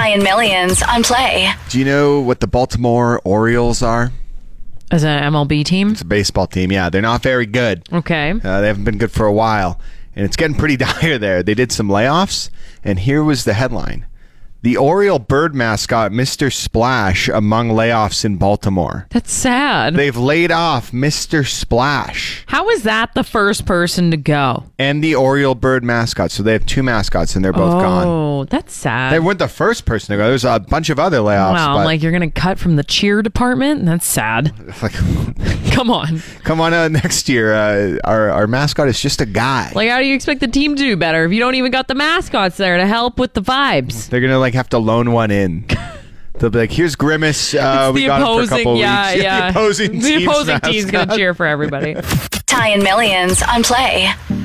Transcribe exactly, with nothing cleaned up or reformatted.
Tying Millions on Play. Do you know what the Baltimore Orioles are? As an M L B team? It's a baseball team, yeah. They're not very good. Okay. Uh, they haven't been good for a while. And it's getting pretty dire there. They did some layoffs, and here was the headline. The Oriole bird mascot, Mister Splash, among layoffs in Baltimore. That's sad. They've laid off Mister Splash. How is that the first person to go? And the Oriole bird mascot. So they have two mascots, and they're both oh, gone. Oh, that's sad. They weren't the first person to go. There's a bunch of other layoffs. Wow, but like you're going to cut from the cheer department? That's sad. like, Come on. come on uh, next year. Uh, our, our mascot is just a guy. Like, how do you expect the team to do better if you don't even got the mascots there to help with the vibes? They're going to like have to loan one in. They'll be like, here's Grimace. Uh, It's we the got opposing, him for a couple yeah, weeks. yeah. The opposing The team's opposing team's going to mascot. cheer for everybody. Tying Millions on Play.